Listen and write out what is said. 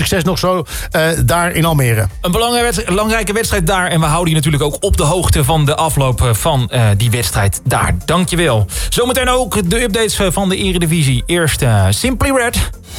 Succes nog zo daar in Almere. Een belangrijke wedstrijd daar. En we houden je natuurlijk ook op de hoogte van de afloop van die wedstrijd daar. Dankjewel. Zometeen ook de updates van de Eredivisie. Eerst Simply Red.